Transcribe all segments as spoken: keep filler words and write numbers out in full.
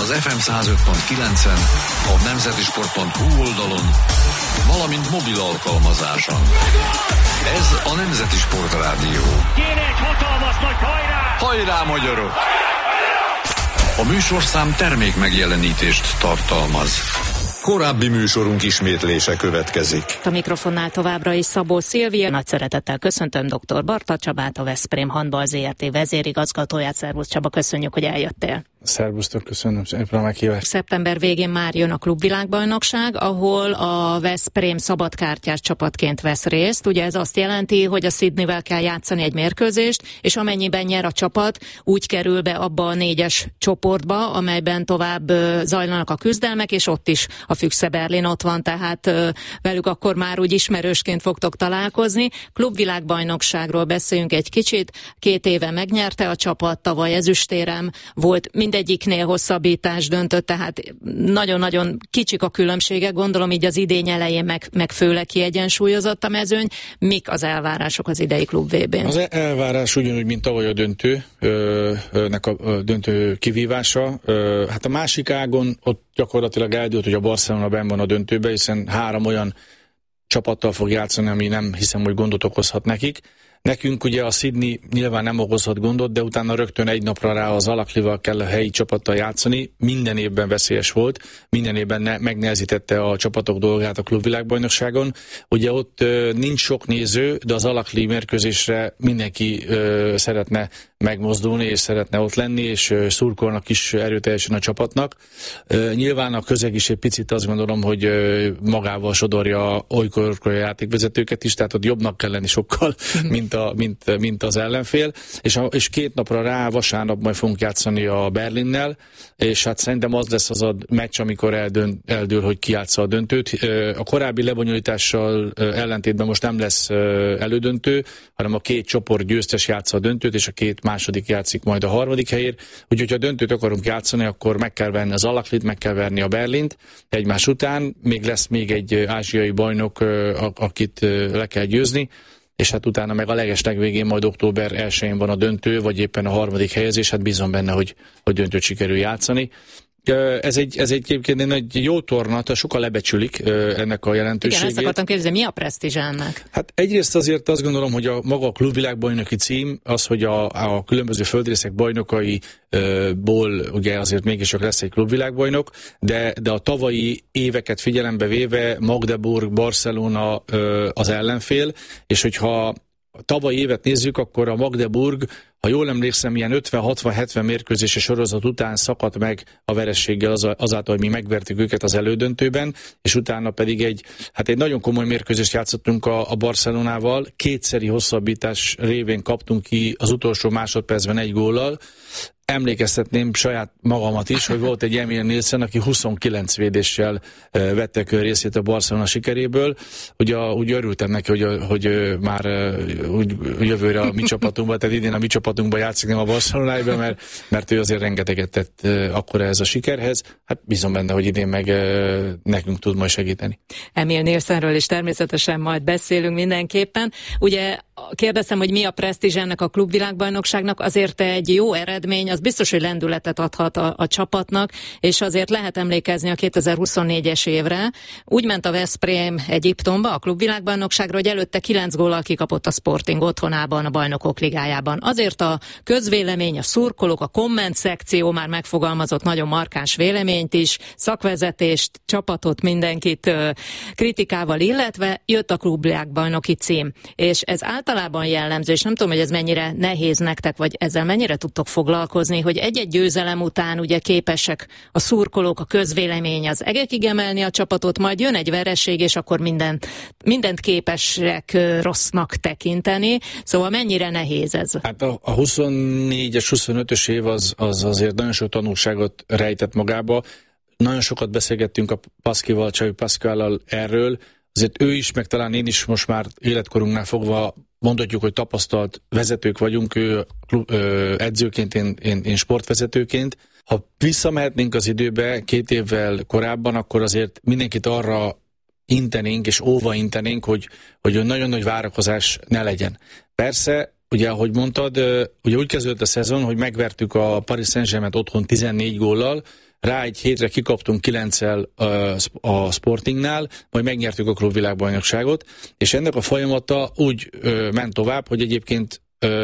az ef em száz öt pont kilencen, a nemzeti sport pont hu oldalon, valamint mobil alkalmazáson. Ez a Nemzeti Sport Rádió. Kéne egy hatalmas nagy hajrá! Hajrá, magyarok! A műsorszám termék megjelenítést tartalmaz. Korábbi műsorunk ismétlése következik. A mikrofonnál továbbra is Szabó Szilvia. Nagy szeretettel köszöntöm dr. Barta Csabát, a Veszprém Handball zé er té vezérigazgatóját. Szervusz Csaba, köszönjük, hogy eljöttél. Szervusztok, köszönöm szépen a meghívást. Szeptember végén már jön a klubvilágbajnokság, ahol a Veszprém szabadkártyás csapatként vesz részt. Ugye ez azt jelenti, hogy a Sydneyvel kell játszani egy mérkőzést, és amennyiben nyer a csapat, úgy kerül be abba a négyes csoportba, amelyben tovább zajlanak a küzdelmek, és ott is a Füchse Berlin ott van, tehát velük akkor már úgy ismerősként fogtok találkozni. Klubvilágbajnokságról beszéljünk egy kicsit. Két éve megnyerte a csapat, tavaly ezüstérem volt, mindegyiknél hosszabbítás döntött, tehát nagyon-nagyon kicsik a különbségek, gondolom így az idény elején meg, meg főleg kiegyensúlyozott a mezőny. Mik az elvárások az idei klub vé bén? Az elvárás ugyanúgy, mint tavaly a döntő, nek a döntő kivívása. Hát a másik ágon ott gyakorlatilag eldőlt, hogy a Barcelona benn van a döntőbe, hiszen három olyan csapattal fog játszani, ami nem hiszem, hogy gondot okozhat nekik. Nekünk ugye a Sydney nyilván nem okozhat gondot, de utána rögtön egy napra rá az Alaklival kell a helyi csapattal játszani. Minden évben veszélyes volt, minden évben ne, megnehezítette a csapatok dolgát a klubvilágbajnokságon. Ugye ott ö, nincs sok néző, de az Alakli mérkőzésre mindenki ö, szeretne megmozdulni, és szeretne ott lenni, és ö, szurkolnak is erőteljesen a csapatnak. Ö, nyilván a közeg is egy picit azt gondolom, hogy ö, magával sodorja olykor a játékvezetőket is, tehát ott jobbnak kell lenni sokkal, mint A, mint, mint az ellenfél, és, a, és két napra rá, vasárnap majd fogunk játszani a Berlinnel, és hát szerintem az lesz az a meccs, amikor eldön, eldől, hogy ki játsza a döntőt. A korábbi lebonyolítással ellentétben most nem lesz elődöntő, hanem a két csoport győztes játsza a döntőt, és a két második játszik majd a harmadik helyért. Úgyhogy ha döntőt akarunk játszani, akkor meg kell verni az Alaklit, meg kell verni a Berlint egymás után. Még lesz még egy ázsiai bajnok, akit le kell győzni, és hát utána meg a legesleg végén majd október elsején van a döntő, vagy éppen a harmadik helyezés, hát bízom benne, hogy, hogy döntőt sikerül játszani. Ez egy, ez egy, egyébként egy jó torna, sokkal lebecsülik ennek a jelentőségét. Igen, ezt akartam kérdezni, mi a presztízs ennek? Hát egyrészt azért azt gondolom, hogy a maga a klubvilágbajnoki cím, az, hogy a, a különböző földrészek bajnokaiból ugye azért mégis csak lesz egy klubvilágbajnok, de, de a tavalyi éveket figyelembe véve Magdeburg, Barcelona az ellenfél, és hogyha a tavalyi évet nézzük, akkor a Magdeburg, ha jól emlékszem, ilyen ötven-hatvan-hetven mérkőzési sorozat után szakadt meg a verességgel azáltal, hogy mi megvertük őket az elődöntőben, és utána pedig egy, hát egy nagyon komoly mérkőzést játszottunk a, a Barcelonával, kétszeri hosszabbítás révén kaptunk ki az utolsó másodpercben egy góllal. Emlékeztetném saját magamat is, hogy volt egy Emil Nielsen, aki huszonkilenc védéssel vette körül részét a Barcelona sikeréből. Ugye úgy örültem neki, hogy, hogy már úgy jövőre a mi csapatunkban, tehát idén a mi csapatunkban játszik, nem a Barcelonájában, mert, mert ő azért rengeteget tett akkor ez a sikerhez. Hát bízom benne, hogy idén meg nekünk tud majd segíteni. Emil Nielsenről is természetesen majd beszélünk mindenképpen. Ugye kérdeztem, hogy mi a presztízs ennek a klubvilágbajnokságnak, azért egy jó eredmény, az biztos, hogy lendületet adhat a, a csapatnak, és azért lehet emlékezni a kétezer-huszonnégyes évre. Úgy ment a Veszprém Egyiptomba, a klubvilágbajnokságra, hogy előtte kilenc góllal kikapott a Sporting otthonában, a Bajnokok Ligájában. Azért a közvélemény, a szurkolók, a komment szekció már megfogalmazott nagyon markáns véleményt is, szakvezetést, csapatot, mindenkit ö, kritikával illetve jött a klubvilágbajnoki cím. És ez általában jellemző, és nem tudom, hogy ez mennyire nehéz nektek, vagy ezzel mennyire tudtok foglalkozni, hogy egy-egy győzelem után ugye képesek a szurkolók, a közvélemény az egekig emelni a csapatot, majd jön egy vereség, és akkor mindent, mindent képesek rossznak tekinteni. Szóval mennyire nehéz ez? Hát a, a huszonnégyes, huszonötös év az, az azért nagyon sok tanulságot rejtett magába. Nagyon sokat beszélgettünk a Paszkival, Csavi Paszkállal erről. Azért ő is, meg talán én is most már életkorunknál fogva mondhatjuk, hogy tapasztalt vezetők vagyunk, ő klub, ö, edzőként, én, én, én sportvezetőként. Ha visszamehetnénk az időbe két évvel korábban, akkor azért mindenkit arra intenénk és óva intenénk, hogy, hogy nagyon nagy várakozás ne legyen. Persze, ugye ahogy mondtad, ugye úgy kezdődött a szezon, hogy megvertük a Paris Saint-Germaint otthon tizennégy góllal, rá egy hétre kikaptunk kilenccel a Sportingnál, majd megnyertük a klubvilágbajnokságot, és ennek a folyamata úgy ment tovább, hogy egyébként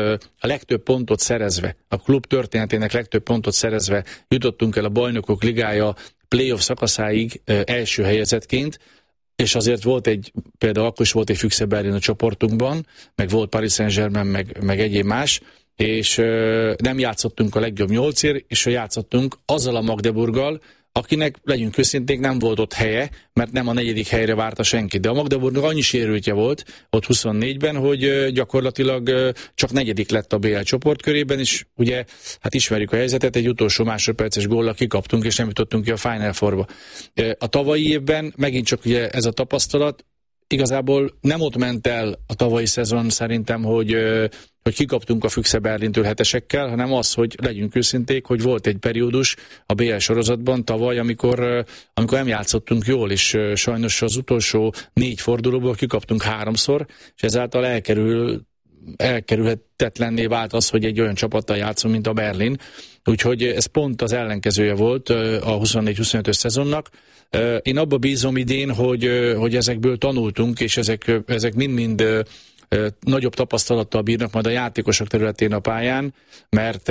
a legtöbb pontot szerezve, a klub történetének legtöbb pontot szerezve jutottunk el a Bajnokok Ligája playoff szakaszáig első helyezettként, és azért volt egy, például akkor is volt egy Füchse Berlin a csoportunkban, meg volt Paris Saint-Germain, meg, meg egyéb más, és nem játszottunk a legjobb nyolcért, és játszottunk azzal a Magdeburggal, akinek, legyünk őszinték, nem volt ott helye, mert nem a negyedik helyre várta senki. De a Magdeburgnak annyi sérültje volt ott huszonnégyben, hogy gyakorlatilag csak negyedik lett a bé el csoportkörében, és ugye, hát ismerjük a helyzetet, egy utolsó másodperces góllal kikaptunk, és nem jutottunk ki a Final Fourba. A tavalyi évben megint csak ugye ez a tapasztalat, igazából nem ott ment el a tavalyi szezon szerintem, hogy, hogy kikaptunk a Füchse Berlintől hetesekkel, hanem az, hogy legyünk őszinték, hogy volt egy periódus a bé el sorozatban tavaly, amikor, amikor nem játszottunk jól, és sajnos az utolsó négy fordulóból kikaptunk háromszor, és ezáltal elkerül, elkerülhetetlenné vált az, hogy egy olyan csapattal játszunk, mint a Berlin. Úgyhogy ez pont az ellenkezője volt a huszonnégy huszonötös szezonnak. Én abba bízom idén, hogy, hogy ezekből tanultunk, és ezek, ezek mind-mind nagyobb tapasztalattal bírnak majd a játékosok területén a pályán, mert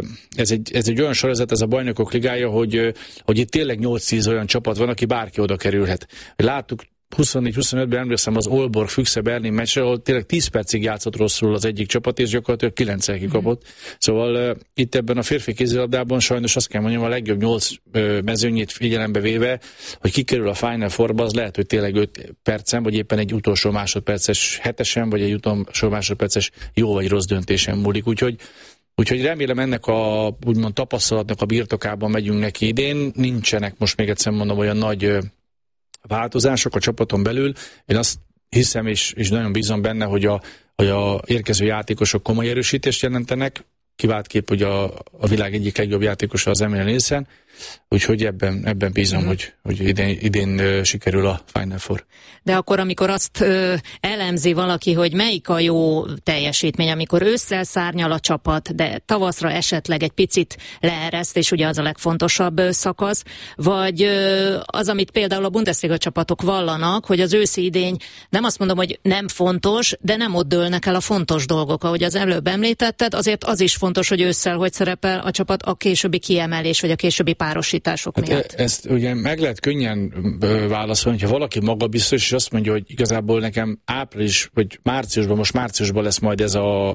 ez egy, ez egy olyan sorozat, ez a Bajnokok Ligája, hogy, hogy itt tényleg nyolc-tíz olyan csapat van, aki bárki oda kerülhet. Láttuk huszonnégy huszonötben, emlékszem az Aalborg Füchse Berlin meccsre, ahol tényleg tíz percig játszott rosszul az egyik csapat, és gyakorlatilag kilenccel kikapott. Mm. Szóval uh, itt ebben a férfi kézilabdában sajnos azt kell mondjam, a legjobb nyolc uh, mezőnyét figyelembe véve, hogy kikerül a Final Fourba, az lehet, hogy tényleg öt percen, vagy éppen egy utolsó másodperces hetesen, vagy egy utolsó másodperces jó vagy rossz döntésen múlik. Úgyhogy Úgyhogy remélem ennek a úgymond tapasztalatnak a birtokában megyünk neki idén. Nincsenek most még egyszer mondom olyan nagy uh, változások a csapaton belül. Én azt hiszem, és, és nagyon bízom benne, hogy a, hogy a érkező játékosok komoly erősítést jelentenek, kiváltképp, hogy a, a világ egyik legjobb játékosa az Emil Nielsen, úgyhogy ebben, ebben bízom, mm. hogy, hogy idén, idén uh, sikerül a Final Four. De akkor, amikor azt ö, elemzi valaki, hogy melyik a jó teljesítmény, amikor ősszel szárnyal a csapat, de tavaszra esetleg egy picit leereszt, és ugye az a legfontosabb ö, szakasz, vagy ö, az, amit például a Bundesliga csapatok vallanak, hogy az őszi idény, nem azt mondom, hogy nem fontos, de nem ott dőlnek el a fontos dolgok, ahogy az előbb említetted, azért az is fontos, hogy ősszel hogy szerepel a csapat a későbbi kiemelés, vagy a későbbi párosítások hát miatt. Ezt ugye meg lehet könnyen válaszolni, ha valaki magabiztos, és azt mondja, hogy igazából nekem április, vagy márciusban, most márciusban lesz majd ez a,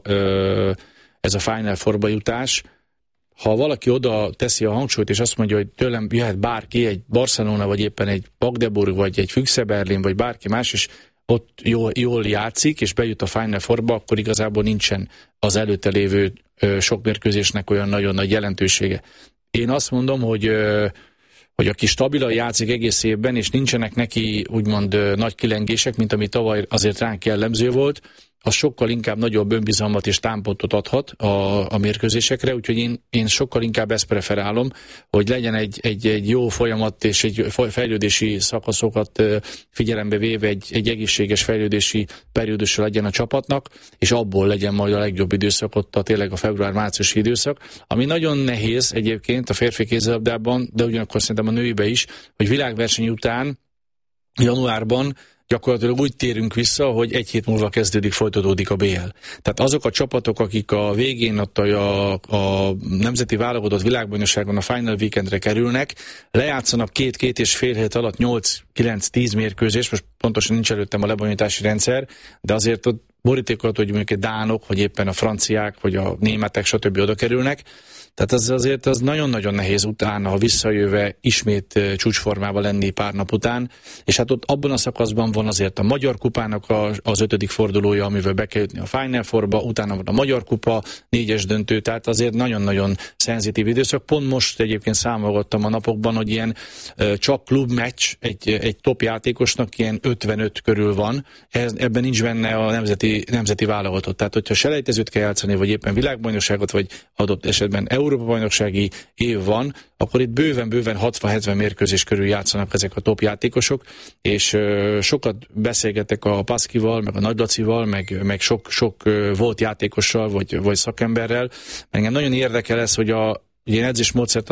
ez a Final Fourba jutás. Ha valaki oda teszi a hangsúlyt, és azt mondja, hogy tőlem jöhet bárki, egy Barcelona, vagy éppen egy Magdeburg, vagy egy Füchse Berlin, vagy bárki más, és ott jól, jól játszik, és bejut a Final Fourba, akkor igazából nincsen az előtte lévő sok mérkőzésnek olyan nagyon nagy jelentősége. Én azt mondom, hogy hogy aki stabilan játszik egész évben, és nincsenek neki úgymond nagy kilengések, mint ami tavaly azért ránk jellemző volt, az sokkal inkább nagyobb önbizalmat és támpontot adhat a, a mérkőzésekre, úgyhogy én, én sokkal inkább ezt preferálom, hogy legyen egy, egy, egy jó folyamat és egy fejlődési szakaszokat figyelembe véve egy, egy egészséges fejlődési periódusra legyen a csapatnak, és abból legyen majd a legjobb időszak, ott a tényleg a február-márciusi időszak, ami nagyon nehéz egyébként a férfi kézilabdában, de ugyanakkor szerintem a nőibe is, hogy világverseny után januárban gyakorlatilag úgy térünk vissza, hogy egy hét múlva kezdődik, folytatódik a bé el. Tehát azok a csapatok, akik a végén ott a, a nemzeti válogatott világbajnokságon a Final Weekendre kerülnek, lejátszanak két-két és fél hét alatt nyolc-kilenc-tíz mérkőzés, most pontosan nincs előttem a lebonyolítási rendszer, de azért ott borítékolt, hogy mondjuk a dánok, vagy éppen a franciák, vagy a németek, stb. Oda kerülnek. Tehát az azért az nagyon-nagyon nehéz utána, ha visszajöve ismét csúcsformában lenni pár nap után, és hát ott abban a szakaszban van azért a Magyar Kupának a, az ötödik fordulója, amivel be kell jutni a Final Fourba, utána van a Magyar Kupa, négyes döntő, tehát azért nagyon-nagyon szenzitív időszak. Pont most egyébként számolgattam a napokban, hogy ilyen csak klubmeccs egy, egy top játékosnak ilyen ötvenöt körül van, ez, ebben nincs benne a nemzeti, nemzeti válogatott. Tehát, hogyha selejtezőt kell játszani, vagy éppen világbajnokságot, vagy adott esetben Európa-bajnoksági év van, akkor itt bőven-bőven hatvan-hetven mérkőzés körül játszanak ezek a top játékosok, és uh, sokat beszélgetek a Paszkival, meg a Nagy Lacival, meg, meg sok, sok uh, volt játékossal, vagy, vagy szakemberrel. Engem nagyon érdekel ez, hogy a ugye én edzés,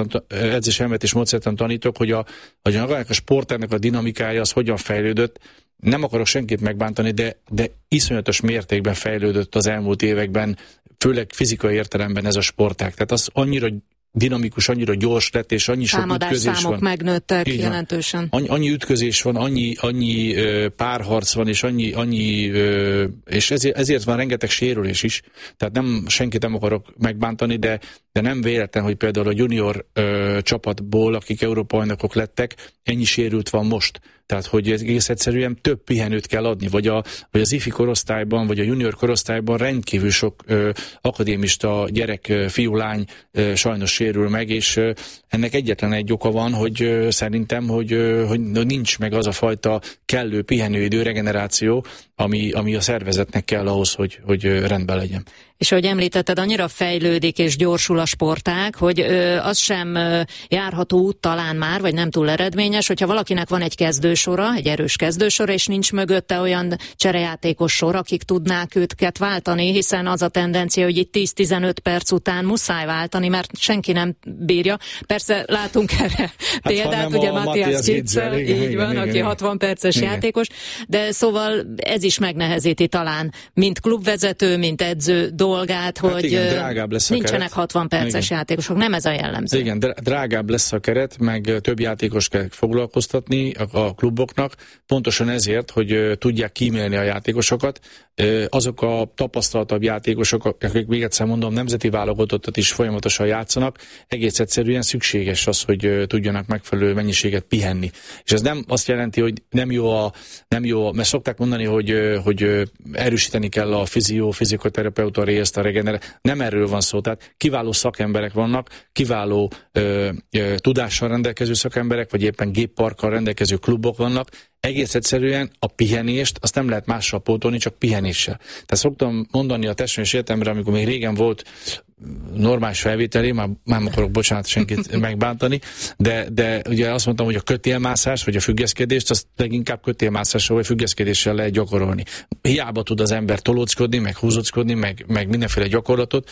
edzés elméletés módszertan tanítok, hogy a, hogy a, a sportának a dinamikája az hogyan fejlődött. Nem akarok senkit megbántani, de, de iszonyatos mértékben fejlődött az elmúlt években, főleg fizikai értelemben ez a sportág. Tehát az annyira dinamikus, annyira gyors lett, és annyi sok támadás ütközés számok van. megnőttek Így jelentősen. Annyi, annyi ütközés van, annyi, annyi ö, párharc van, és annyi, annyi ö, és ezért, ezért van rengeteg sérülés is. Tehát nem, senkit nem akarok megbántani, de, de nem véletlen, hogy például a junior ö, csapatból, akik Európa-bajnokok lettek, ennyi sérült van most. Tehát, hogy egész egyszerűen több pihenőt kell adni, vagy, a, vagy az ifi korosztályban, vagy a junior korosztályban rendkívül sok ö, akadémista gyerek, ö, fiú-lány ö, sajnos sérül meg, és ö, ennek egyetlen egy oka van, hogy ö, szerintem, hogy, ö, hogy nincs meg az a fajta kellő pihenőidő, regeneráció, ami, ami a szervezetnek kell ahhoz, hogy, hogy ö, rendben legyen. És ahogy említetted, annyira fejlődik és gyorsul a sportág, hogy ö, az sem ö, járható út talán már, vagy nem túl eredményes, hogyha valakinek van egy kezdősora, egy erős kezdősora, és nincs mögötte olyan cserejátékos sor, akik tudnák őket váltani, hiszen az a tendencia, hogy itt tíz-tizenöt perc után muszáj váltani, mert senki nem bírja. Persze látunk erre hát példát, ugye Matthias Gitzel, így igen, van, igen, aki igen. hatvan perces igen. játékos, de szóval ez is megnehezíti talán, mint klubvezető, mint edző dolgát, hát hogy igen, drágább lesz a nincsenek keret. hatvan perces igen. játékosok, nem ez a jellemző. Igen, drágább lesz a keret, meg több játékos kell foglalkoztatni a, a kluboknak, pontosan ezért, hogy tudják kímélni a játékosokat. Azok a tapasztaltabb játékosok, akik még egyszer mondom, nemzeti válogatottat is folyamatosan játszanak, egész egyszerűen szükséges az, hogy tudjanak megfelelő mennyiséget pihenni. És ez nem azt jelenti, hogy nem jó a, nem jó a, mert szokták mondani, hogy, hogy erősíteni kell a fizió, fizikoterapeuta részt, a regeneráció. Nem erről van szó, tehát kiváló szakemberek vannak, kiváló ö, ö, tudással rendelkező szakemberek, vagy éppen gépparkkal rendelkező klubok vannak. Egész egyszerűen a pihenést, azt nem lehet mással pótolni, csak pihenéssel. Tehát szoktam mondani a testvérem életemre, amikor még régen volt normális felvételi, már nem akarok, bocsánat, senkit megbántani, de, de ugye azt mondtam, hogy a kötélmászás, vagy a függeszkedést, azt leginkább kötélmászással, vagy függeszkedéssel lehet gyakorolni. Hiába tud az ember tolóckodni, meg húzóckodni, meg, meg mindenféle gyakorlatot.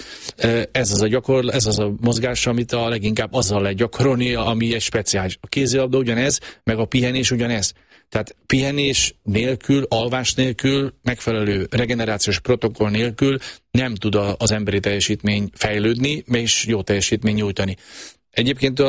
Ez az a gyakorlat, ez az a mozgás, amit a leginkább azzal lehet gyakorolni, ami egy speciális. A kézilabda ugyanez, meg a pihenés ugyanez. Tehát pihenés nélkül, alvás nélkül, megfelelő regenerációs protokoll nélkül nem tud az emberi teljesítmény fejlődni, és jó teljesítmény nyújtani. Egyébként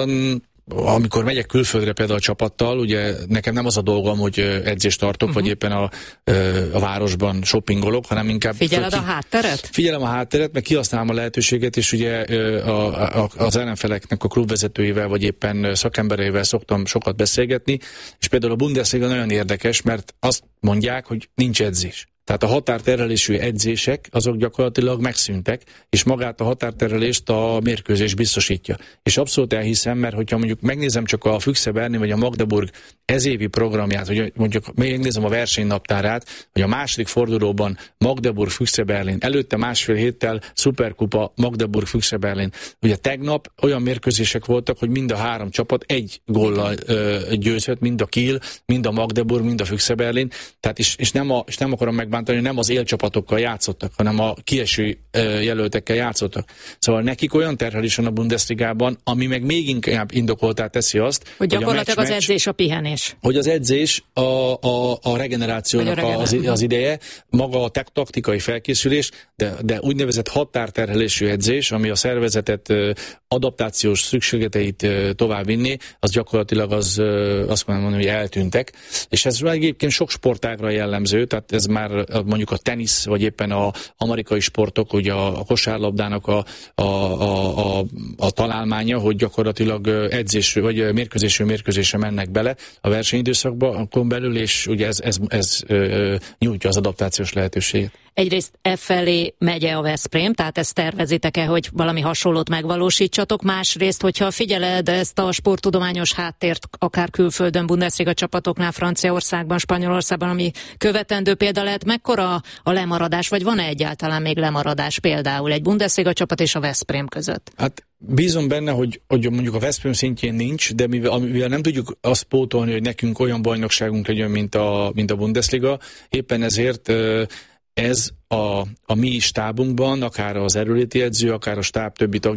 amikor megyek külföldre például a csapattal, ugye nekem nem az a dolgom, hogy edzést tartok, uh-huh. vagy éppen a, a városban shoppingolok, hanem inkább... Figyeled ki, a hátteret? Figyelem a hátteret, meg kihasználom a lehetőséget, és ugye a, a, az ellenfeleknek a klubvezetőivel, vagy éppen szakembereivel szoktam sokat beszélgetni, és például a Bundesliga nagyon érdekes, mert azt mondják, hogy nincs edzés. Tehát a határterelésű edzések, azok gyakorlatilag megszűntek, és magát a határterelést a mérkőzés biztosítja. És abszolút elhiszem, mert hogyha mondjuk megnézem csak a Füchse Berlin vagy a Magdeburg ezévi programját, hogy mondjuk megnézem a versenynaptárát, hogy a második fordulóban Magdeburg Füchse Berlin, előtte másfél héttel Szuperkupa Magdeburg Füchse Berlin. Ugye tegnap olyan mérkőzések voltak, hogy mind a három csapat egy góllal ö, győzött, mind a Kiel, mind a Magdeburg, mind a Füchse Berlin. Tehát és, és, nem, a, és nem akarom megbántani, nem az élcsapatokkal játszottak, hanem a kieső ö, jelöltekkel játszottak. Szóval nekik olyan terhelés van a Bundesligában, ami meg még inkább indokoltá teszi azt, hogy gyakorlatilag hogy az edzés a pihenés. Hogy az edzés a, a, a regenerációnak a az, az ideje, maga a taktikai felkészülés, de, de úgynevezett határterhelésű edzés, ami a szervezetet adaptációs szükségleteit továbbvinni, az gyakorlatilag az, azt mondom, hogy eltűntek. És ez egyébként sok sportágra jellemző, tehát ez már mondjuk a tenisz, vagy éppen a amerikai sportok, ugye a, a kosárlabdának a, a, a, a, a találmánya, hogy gyakorlatilag edzés, vagy mérkőzésről mérkőzésre mennek bele a versenyidőszakba, akkor belül, és ugye ez, ez, ez ö, nyújtja az adaptációs lehetőséget. Egyrészt e felé megy a Veszprém, tehát ezt tervezitek-e, hogy valami hasonlót megvalósítsatok? Másrészt, hogyha figyeled ezt a sporttudományos háttért, akár külföldön, Bundesliga csapatoknál, Franciaországban, Spanyolországban, ami követendő példa lehet, mekkora a lemaradás, vagy van-e egyáltalán még lemaradás például egy Bundesliga csapat és a Veszprém között? Hát bízom benne, hogy, hogy mondjuk a Veszprém szintjén nincs, de mivel, mivel nem tudjuk azt pótolni, hogy nekünk olyan bajnokságunk legyen, mint a, mint a Bundesliga, éppen ezért ez a, a mi stábunkban, akár az erőléti edző, akár a stáb többi tagja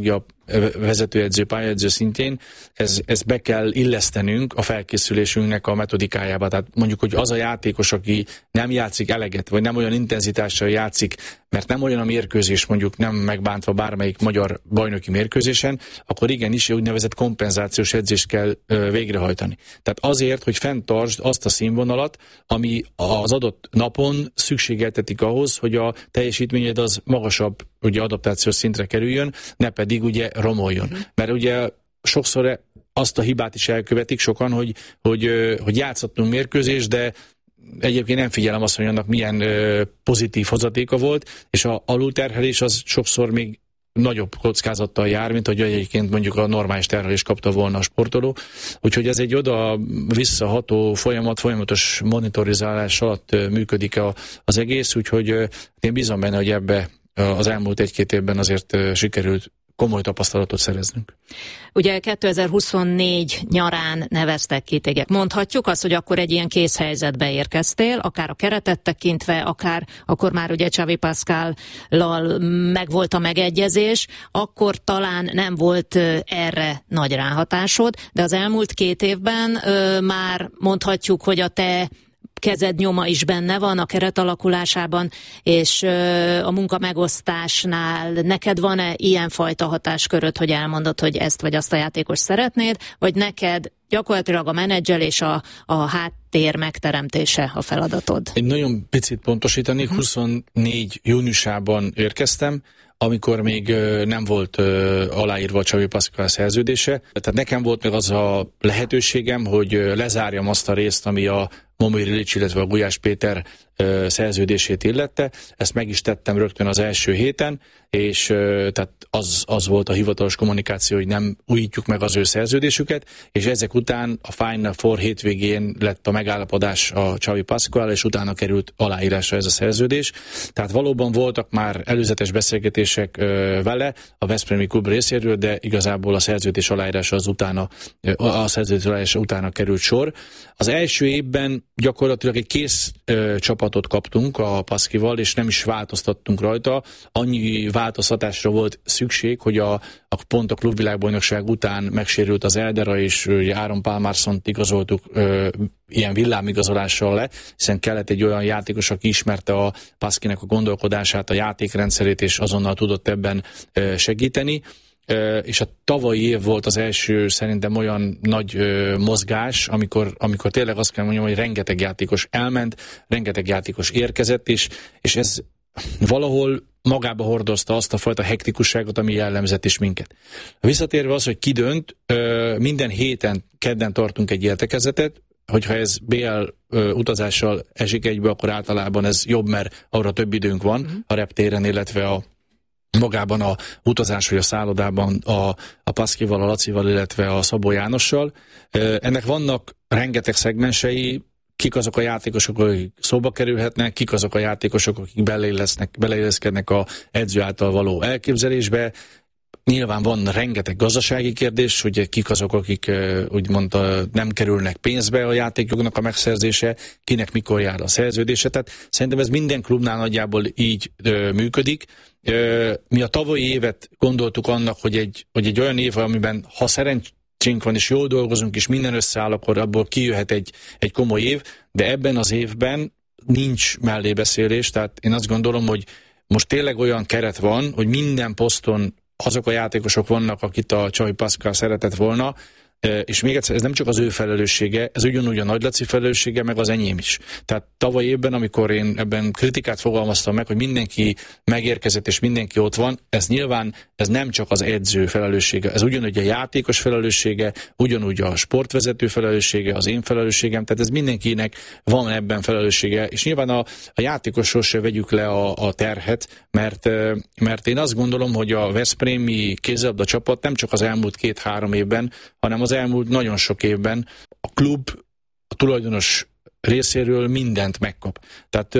vezetőedző, pályaedző szintjén, ez, ez be kell illesztenünk a felkészülésünknek a metodikájába. Tehát mondjuk, hogy az a játékos, aki nem játszik eleget, vagy nem olyan intenzitással játszik, mert nem olyan a mérkőzés, mondjuk nem megbántva bármelyik magyar bajnoki mérkőzésen, akkor igenis úgynevezett kompenzációs edzést kell ö, végrehajtani. Tehát azért, hogy fenntartsd azt a színvonalat, ami az adott napon szükségeltetik ahhoz, hogy a teljesítményed az magasabb ugye adaptációs szintre kerüljön, ne pedig ugye romoljon. Uh-huh. Mert ugye sokszor azt a hibát is elkövetik sokan, hogy, hogy, hogy játszottunk mérkőzést, de egyébként nem figyelem azt, hogy annak milyen pozitív hozatéka volt, és a alulterhelés az sokszor még nagyobb kockázattal jár, mint hogy egyébként mondjuk a normális terhelést kapta volna a sportoló. Úgyhogy ez egy oda visszaható folyamat, folyamatos monitorizálás alatt működik az egész, úgyhogy én bízom benne, hogy ebbe az elmúlt egy-két évben azért sikerült komoly tapasztalatot szereznünk. Ugye kétezer-huszonnégy nyarán neveztek ki téged. Mondhatjuk azt, hogy akkor egy ilyen készhelyzetbe érkeztél, akár a keretet tekintve, akár akkor már ugye Xavi Pascallal megvolt a megegyezés, akkor talán nem volt erre nagy ráhatásod, de az elmúlt két évben ö, már mondhatjuk, hogy a te kezed nyoma is benne van a keret alakulásában, és a munkamegosztásnál neked van-e ilyenfajta hatásköröd, hogy elmondod, hogy ezt vagy azt a játékos szeretnéd, vagy neked gyakorlatilag a menedzselés, a, a háttér megteremtése a feladatod? Én nagyon picit pontosítanék, uh-huh. huszonnégy júniusában érkeztem, amikor még nem volt aláírva a Xavi Pascal szerződése. Tehát nekem volt meg az a lehetőségem, hogy lezárjam azt a részt, ami a Momir Ilic, illetve a Gulyás Péter szerződését illette. Ezt meg is tettem rögtön az első héten, és tehát az, az volt a hivatalos kommunikáció, hogy nem újítjuk meg az ő szerződésüket, és ezek után a Final Four hétvégén lett a megállapodás a Xavi Pascal, és utána került aláírásra ez a szerződés. Tehát valóban voltak már előzetes beszélgetések vele a Veszprémi klub részéről, de igazából a szerződés aláírása az utána, a szerződés aláírása utána került sor. Az első évben gyakorlatilag egy kész ö, csapatot kaptunk a Paszkival, és nem is változtattunk rajta. Annyi változtatásra volt szükség, hogy a, a pont a klubvilágbajnokság után megsérült az Eldera, és ugye Áron Pálmárszont igazoltuk ö, ilyen villámigazolással le, hiszen kellett egy olyan játékos, aki ismerte a Paszkinek a gondolkodását, a játékrendszerét, és azonnal tudott ebben ö, segíteni. Uh, és a tavalyi év volt az első szerintem olyan nagy uh, mozgás, amikor, amikor tényleg azt kell mondjam, hogy rengeteg játékos elment, rengeteg játékos érkezett, és, és ez valahol magába hordozta azt a fajta hektikusságot, ami jellemzett is minket. Visszatérve az, hogy ki dönt, uh, minden héten kedden tartunk egy értekezetet, hogyha ez bé el uh, utazással esik egybe, akkor általában ez jobb, mert arra több időnk van uh-huh. a reptéren, illetve a magában a utazás, vagy a szállodában a, a Paszkival, a Lacival, illetve a Szabó Jánossal. Ennek vannak rengeteg szegmensei, kik azok a játékosok, akik szóba kerülhetnek, kik azok a játékosok, akik beleilleszkednek a edző által való elképzelésbe. Nyilván van rengeteg gazdasági kérdés, hogy kik azok, akik úgymond nem kerülnek pénzbe a játékjognak a megszerzése, kinek mikor jár a szerződése. Tehát szerintem ez minden klubnál nagyjából így ö, működik. Ö, mi a tavalyi évet gondoltuk annak, hogy egy, hogy egy olyan év, amiben ha szerencsénk van és jól dolgozunk, és minden összeáll, akkor abból kijöhet egy, egy komoly év, de ebben az évben nincs mellébeszélés, tehát én azt gondolom, hogy most tényleg olyan keret van, hogy minden poszton azok a játékosok vannak, akit a Xavi Pascal szeretett volna, és még egyszer, ez nem csak az ő felelőssége, ez ugyanúgy a Nagy Laci felelőssége, meg az enyém is. Tehát tavaly évben, amikor én ebben kritikát fogalmaztam meg, hogy mindenki megérkezett és mindenki ott van, ez nyilván ez nem csak az edző felelőssége, ez ugyanúgy a játékos felelőssége, ugyanúgy a sportvezető felelőssége, az én felelősségem, tehát ez mindenkinek van ebben felelőssége, és nyilván a, a játékosról se vegyük le a, a terhet, mert, mert én azt gondolom, hogy a veszprémi kézilabda csapat nem csak az elmúlt két-három évben, hanem az elmúlt nagyon sok évben a klub, a tulajdonos részéről mindent megkap. Tehát,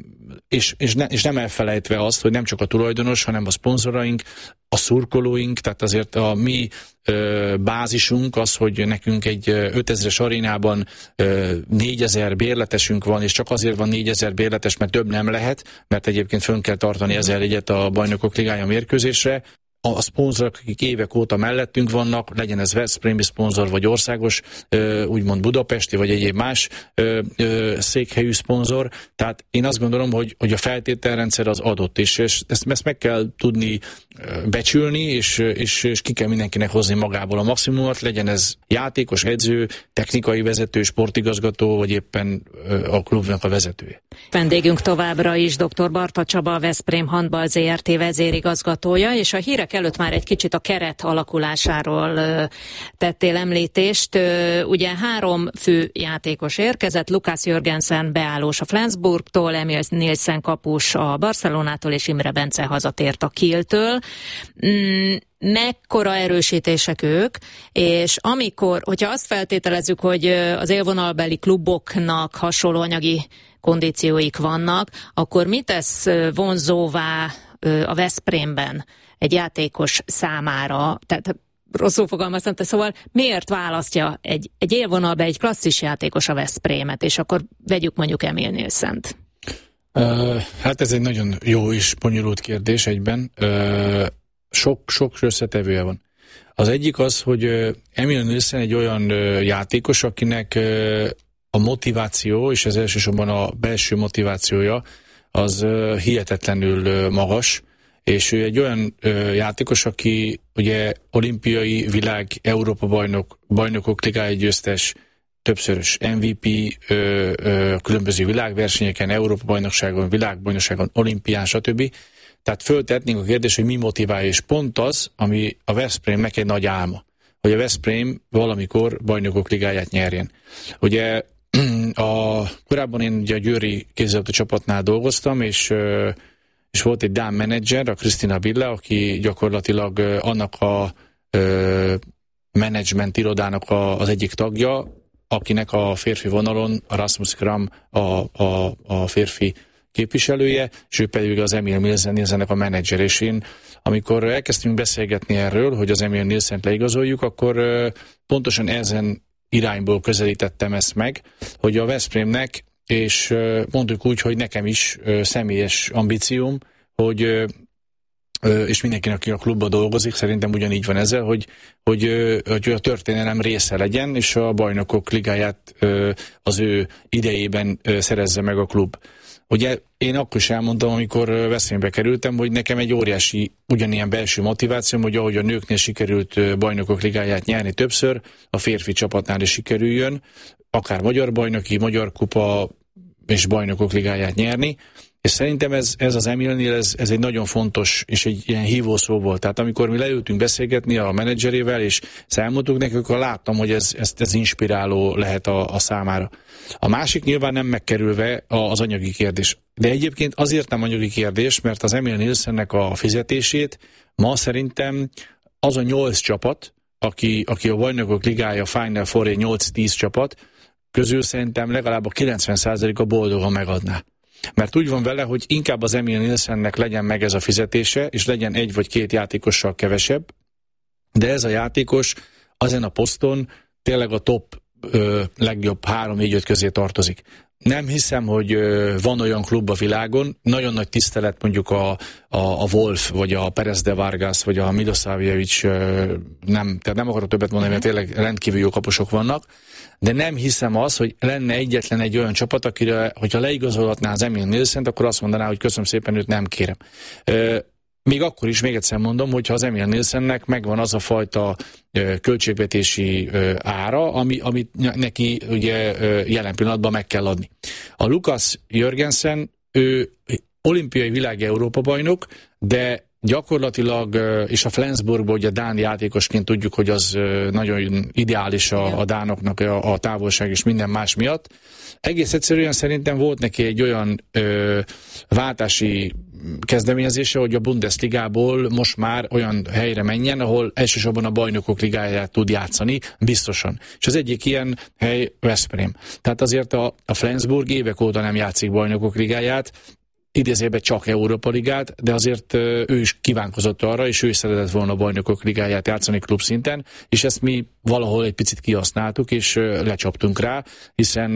és, és, ne, és nem elfelejtve azt, hogy nem csak a tulajdonos, hanem a szponzoraink, a szurkolóink, tehát azért a mi ö, bázisunk az, hogy nekünk egy ötezres arénában ö, négyezer bérletesünk van, és csak azért van négyezer bérletes, mert több nem lehet, mert egyébként fönn kell tartani ezer egyet a Bajnokok Ligája mérkőzésre. a szponzorok, akik évek óta mellettünk vannak, legyen ez veszprémi szponzor, vagy országos, úgymond budapesti, vagy egyéb más székhelyű szponzor. Tehát én azt gondolom, hogy, hogy a feltételrendszer az adott, és, és ezt, ezt meg kell tudni becsülni, és, és, és ki kell mindenkinek hozni magából a maximumot, legyen ez játékos, edző, technikai vezető, sportigazgató, vagy éppen a klubnak a vezetője. Vendégünk továbbra is dr. Barta Csaba, a Veszprém Handball zé er té vezérigazgatója, és a hírek előtt már egy kicsit a keret alakulásáról ö, tettél említést. Ö, ugye három fő játékos érkezett, Lukács Jörgensen beállós a Flensburgtól, Emil Nielsen kapus a Barcelonától, és Imre Bence hazatért a Kieltől. Mm, mekkora erősítések ők, és amikor, hogyha azt feltételezzük, hogy az élvonalbeli kluboknak hasonló anyagi kondícióik vannak, akkor mit tesz vonzóvá a Veszprémben egy játékos számára? Tehát rosszul fogalmaztam, szóval miért választja egy, egy élvonalban egy klasszis játékos a Veszprémet, és akkor vegyük mondjuk Emil Nielsent? Uh, hát ez egy nagyon jó és bonyolult kérdés egyben. Uh, sok, sok összetevője van. Az egyik az, hogy uh, Emil Nielsen egy olyan uh, játékos, akinek uh, a motiváció, és ez elsősorban a belső motivációja, az uh, hihetetlenül uh, magas, és ő egy olyan uh, játékos, aki ugye olimpiai, világ, Európa bajnok, bajnokok ligája győztes, többszörös em vé pé, ö, ö, különböző világversenyeken, Európa-bajnokságon, világbajnokságon, olimpián, stb. Tehát föltetnénk a kérdést, hogy mi motiválja, és pont az, ami a Veszprémnek egy nagy álma, hogy a Veszprém valamikor bajnokok ligáját nyerjen. Ugye a, korábban én ugye a győri kézilabda csapatnál dolgoztam, és, és volt egy dán menedzser, a Krisztina Bille, aki gyakorlatilag annak a ö, menedzsment irodának a, az egyik tagja, akinek a férfi vonalon a Rasmus Kram a, a, a férfi képviselője, és ő pedig az Emil Nielsennek a menedzser. És én, amikor elkezdtünk beszélgetni erről, hogy az Emil Nielsent leigazoljuk, akkor pontosan ezen irányból közelítettem ezt meg, hogy a Veszprémnek, és mondjuk úgy, hogy nekem is személyes ambícióm, hogy és mindenkinek, aki a klubban dolgozik, szerintem ugyanígy van ezzel, hogy, hogy, hogy a történelem része legyen, és a bajnokok ligáját az ő idejében szerezze meg a klub. Ugye én akkor is elmondtam, amikor Veszprémbe kerültem, hogy nekem egy óriási ugyanilyen belső motivációm, hogy ahogy a nőknél sikerült bajnokok ligáját nyerni többször, a férfi csapatnál is sikerüljön, akár magyar bajnoki, magyar kupa és bajnokok ligáját nyerni. És szerintem ez, ez az Emilnél ez, ez egy nagyon fontos és egy ilyen hívószó volt. Tehát amikor mi leültünk beszélgetni a menedzserével, és elmondtuk nekik, akkor láttam, hogy ez, ez, ez inspiráló lehet a, a számára. A másik nyilván nem megkerülve az anyagi kérdés. De egyébként azért nem anyagi kérdés, mert az Emil Nielsennek a fizetését ma szerintem az a nyolc csapat, aki, aki a bajnokok ligája Final Four nyolc-tíz csapat, közül szerintem legalább a kilencven százaléka boldogan megadná. Mert úgy van vele, hogy inkább az Emil Nielsennek legyen meg ez a fizetése, és legyen egy vagy két játékossal kevesebb, de ez a játékos ezen a poszton tényleg a top ö, legjobb három-négy-öt közé tartozik. Nem hiszem, hogy ö, van olyan klub a világon, nagyon nagy tisztelet mondjuk a, a, a Wolf, vagy a Perez de Vargas, vagy a Milosavljevic, nem, tehát nem akarok többet mondani, mert tényleg rendkívül jó kapusok vannak, de nem hiszem az, hogy lenne egyetlen egy olyan csapat, akire, hogyha leigazolhatná az Emil Nielsent, akkor azt mondaná, hogy köszönöm szépen, őt nem kérem. Ö, még akkor is, még egyszer mondom, hogyha az Emil Nielsennek megvan az a fajta ö, költségvetési ö, ára, ami, amit neki ugye ö, jelen pillanatban meg kell adni. A Lukács Jörgensen, ő olimpiai világ Európa bajnok, de gyakorlatilag, és a Flensburgban ugye dán játékosként tudjuk, hogy az nagyon ideális a, a dánoknak a, a távolság és minden más miatt. Egész egyszerűen szerintem volt neki egy olyan ö, váltási kezdeményezése, hogy a Bundesligából most már olyan helyre menjen, ahol elsősorban a bajnokok ligáját tud játszani, biztosan. És az egyik ilyen hely Veszprém. Tehát azért a, a Flensburg évek óta nem játszik bajnokok ligáját, idézőjelben csak Európa Ligát, de azért ő is kívánkozott arra, és ő is szeretett volna a Bajnokok Ligáját játszani klubszinten, és ezt mi valahol egy picit kihasználtuk, és lecsaptunk rá, hiszen,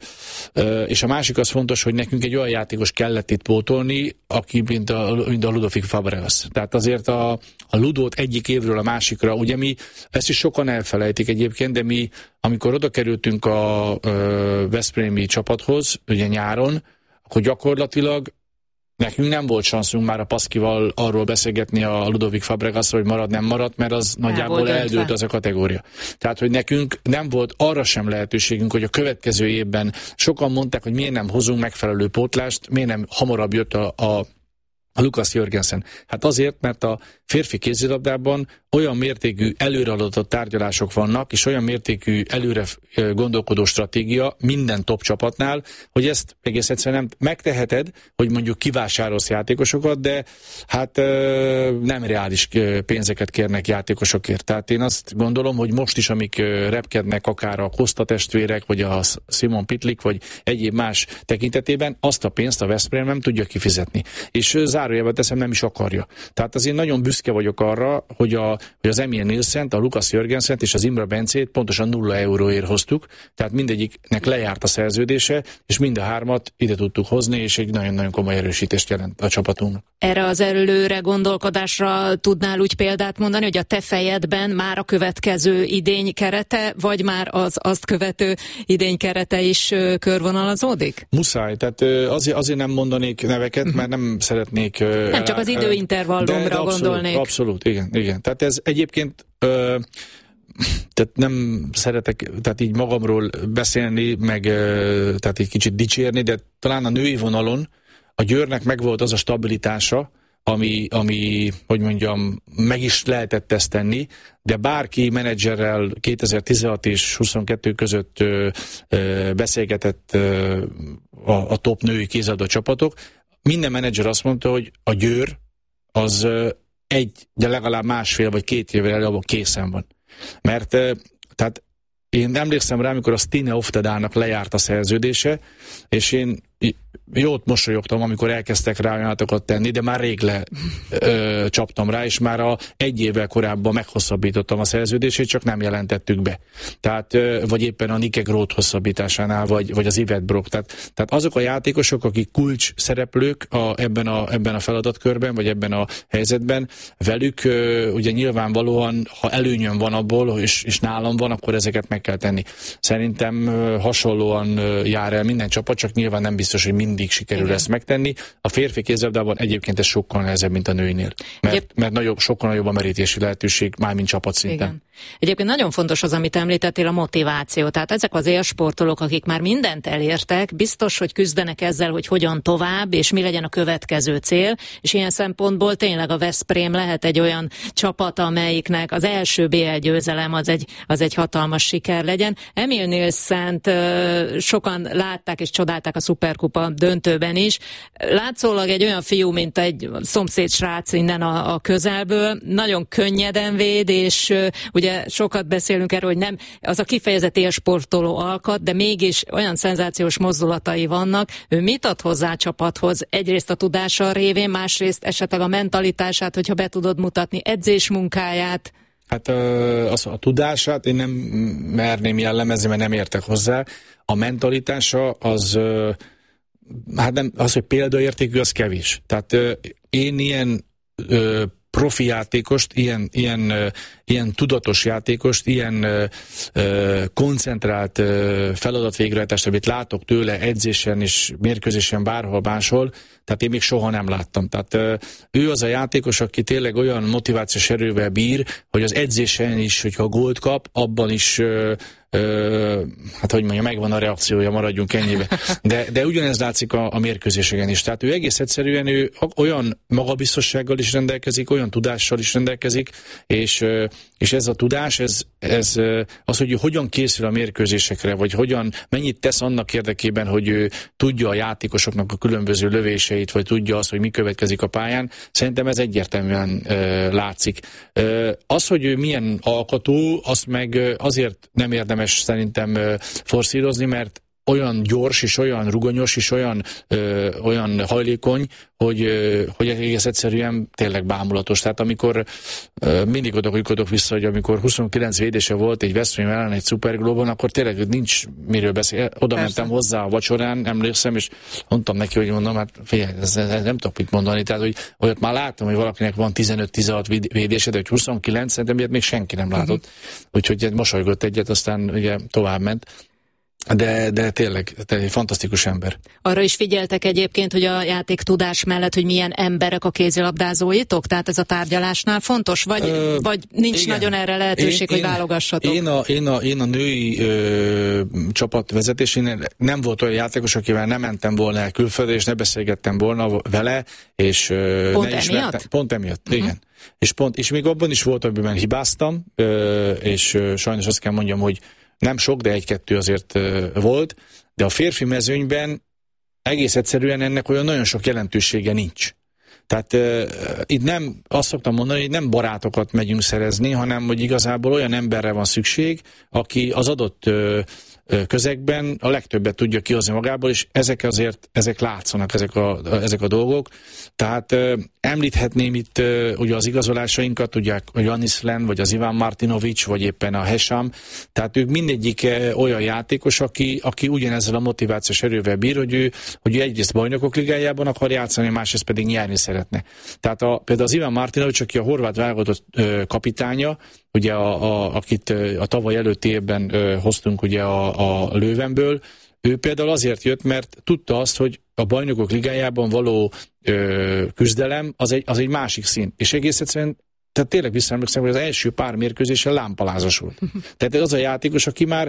és a másik az fontos, hogy nekünk egy olyan játékos kellett itt pótolni, aki mint a, mint a Ludovic Fabregas. Tehát azért a, a Ludót egyik évről a másikra, ugye mi, ezt is sokan elfelejtik egyébként, de mi, amikor oda kerültünk a, a veszprémi csapathoz, ugye nyáron, akkor gyakorlatilag nekünk nem volt szanszunk már a Paszkival arról beszélgetni a Ludovic Fabregasról, hogy marad, nem marad, mert az El nagyjából eldőlt az a kategória. Tehát, hogy nekünk nem volt arra sem lehetőségünk, hogy a következő évben sokan mondták, hogy miért nem hozunk megfelelő pótlást, miért nem hamarabb jött a, a A Lukas Jörgensen. Hát azért, mert a férfi kézilabdában olyan mértékű előreadott tárgyalások vannak, és olyan mértékű előre gondolkodó stratégia minden top csapatnál, hogy ezt egész egyszerűen nem megteheted, hogy mondjuk kivásárolsz játékosokat, de hát nem reális pénzeket kérnek játékosokért. Tehát én azt gondolom, hogy most is, amik repkednek akár a Costa testvérek, vagy a Simon Pitlick, vagy egyéb más tekintetében, azt a pénzt a Veszprém nem tudja kifizetni. És zárójelben teszem, nem is akarja. Tehát azért nagyon büszke vagyok arra, hogy, a, hogy az Emil Nielsent, a Lukas Jörgensent és az Imre Bencét pontosan nulla euróért hoztuk, tehát mindegyiknek lejárt a szerződése, és mind a hármat ide tudtuk hozni, és egy nagyon-nagyon komoly erősítést jelent a csapatunknak. Erre az előre gondolkodásra tudnál úgy példát mondani, hogy a te fejedben már a következő idény kerete, vagy már az azt követő idény kerete is körvonalazódik? Muszáj, tehát azért, azért nem mondanék neveket, uh-huh. mert nem szeretnék... Nem el, csak az időintervallumra gondolnék. Abszolút, igen, igen. Tehát ez egyébként ö, tehát nem szeretek tehát így magamról beszélni, meg ö, tehát egy kicsit dicsérni, de talán a női vonalon a Győrnek megvolt az a stabilitása, ami, ami, hogy mondjam, meg is lehetett ezt tenni, de bárki menedzserrel kétezer-tizenhat és huszonkettő között ö, ö, beszélgetett ö, a, a top női kézilabda csapatok, minden menedzser azt mondta, hogy a Győr az egy, de legalább másfél vagy két évvel előbb készen van. Mert tehát én emlékszem rá, amikor a Stine Oftedának lejárt a szerződése, és én jót mosolyogtam, amikor elkezdtek rá ajánlatokat tenni, de már rég le ö, csaptam rá, és már a egy évvel korábban meghosszabbítottam a szerződését, csak nem jelentettük be. Tehát, ö, vagy éppen a Nike Groth hosszabbításánál, vagy, vagy az Yvette Brock. Tehát, tehát azok a játékosok, akik kulcs szereplők a, ebben, a, ebben a feladatkörben, vagy ebben a helyzetben, velük ö, ugye nyilvánvalóan, ha előnyön van abból, és, és nálam van, akkor ezeket meg kell tenni. Szerintem ö, hasonlóan ö, jár el minden csapat, csak nyilván nem biztos, hogy mindig sikerül Igen. ezt megtenni. A férfi kézilabdában egyébként ez sokkal nehezebb, mint a nőinél. Mert, Egyéb... mert nagyobb, sokkal nagyobb a merítési lehetőség, mármint csapatszinten. Igen. Egyébként nagyon fontos az, amit említettél, a motiváció. Tehát ezek az élsportolók, akik már mindent elértek, biztos, hogy küzdenek ezzel, hogy hogyan tovább, és mi legyen a következő cél, és ilyen szempontból tényleg a Veszprém lehet egy olyan csapat, amelyiknek az első bé el győzelem az egy, az egy hatalmas siker legyen. Emil Nielsent sokan látták és csodálták a Szuperkupa döntőben is. Látszólag egy olyan fiú, mint egy szomszéd srác innen a, a közelből, nagyon könnyeden véd, és uh, ugye sokat beszélünk erről, hogy nem az a kifejezett élsportoló alkat, de mégis olyan szenzációs mozdulatai vannak. Ő mit ad hozzá a csapathoz? Egyrészt a tudása révén, másrészt esetleg a mentalitását, hogyha be tudod mutatni, edzés munkáját. Hát az, a tudását én nem merném jellemezni, mert nem értek hozzá. A mentalitása az, hát nem, az, hogy példaértékű, az kevés. Tehát én ilyen profi játékost, ilyen, ilyen, ilyen tudatos játékost, ilyen koncentrált feladatvégrehajtást, amit látok tőle edzésen és mérkőzésen bárhol máshol, tehát én még soha nem láttam. Tehát ő az a játékos, aki tényleg olyan motivációs erővel bír, hogy az edzésen is, hogyha gólt kap, abban is Ö, hát hogy mondja, megvan a reakciója, maradjunk ennyibe. De, de ugyanez látszik a, a mérkőzéseken is. Tehát ő egész egyszerűen ő olyan magabiztossággal is rendelkezik, olyan tudással is rendelkezik, és, és ez a tudás, ez, ez az, hogy ő hogyan készül a mérkőzésekre, vagy hogyan, mennyit tesz annak érdekében, hogy ő tudja a játékosoknak a különböző lövéseit, vagy tudja azt, hogy mi következik a pályán, szerintem ez egyértelműen ö, látszik. Ö, az, hogy ő milyen alkotó, azt meg azért nem érdemes szerintem forszírozni, mert olyan gyors, és olyan rugonyos, és olyan, ö, olyan hajlékony, hogy, ö, hogy egész egyszerűen tényleg bámulatos. Tehát amikor ö, mindig odakodok vissza, hogy amikor huszonkilenc védése volt egy Veszprém ellen egy Superglobon, akkor tényleg nincs miről beszélni. Oda Persze. mentem hozzá a vacsorán, emlékszem, és mondtam neki, hogy mondom, hát figyelj, ez, ez nem tudok mit mondani. Tehát, hogy olyat már láttam, hogy valakinek van tizenöt-tizenhat védése, de hogy huszonkilenc, szerintem ilyet még senki nem látott. Uh-huh. Úgyhogy mosolygott egyet, aztán ugye tovább ment. De, de tényleg, tényleg fantasztikus ember. Arra is figyeltek egyébként, hogy a játék tudás mellett, hogy milyen emberek a kézilabdázóitok? Tehát ez a tárgyalásnál fontos? Vagy, ö, vagy nincs igen. nagyon erre lehetőség, én, hogy én, válogassatok? Én a, én a, én a női ö, csapatvezetésén nem volt olyan játékos, akivel nem mentem volna el külföldre, és ne beszélgettem volna vele, és ö, pont ne emiatt? Ismertem. Pont emiatt, uh-huh. igen. És, pont, és még abban is volt, amiben hibáztam, ö, és ö, sajnos azt kell mondjam, hogy nem sok, de egy-kettő azért uh, volt, de a férfi mezőnyben egész egyszerűen ennek olyan nagyon sok jelentősége nincs. Tehát uh, itt nem, azt szoktam mondani, hogy nem barátokat megyünk szerezni, hanem hogy igazából olyan emberre van szükség, aki az adott uh, közegben a legtöbbet tudja kihozni magából, és ezek azért, ezek látszanak, ezek a, ezek a dolgok. Tehát uh, említhetném itt uh, ugye az igazolásainkat, ugye a Janis Len, vagy az Ivan Martinovic, vagy éppen a Hesham, tehát ők mindegyik uh, olyan játékos, aki, aki ugyanezzel a motivációs erővel bír, hogy ő, hogy ő egyrészt bajnokok ligájában akar játszani, másrészt pedig nyerni szeretne. Tehát a, például az Ivan Martinovic, aki a horvát válogatott uh, kapitánya, ugye a, a, akit a tavaly előtti évben ö, hoztunk ugye a, a Löwenből, ő például azért jött, mert tudta azt, hogy a bajnokok ligájában való ö, küzdelem az egy, az egy másik szín. És egész egyszerűen, tehát tényleg visszaemlékszem, hogy az első pár mérkőzésen lámpalázas volt. Tehát az a játékos, aki már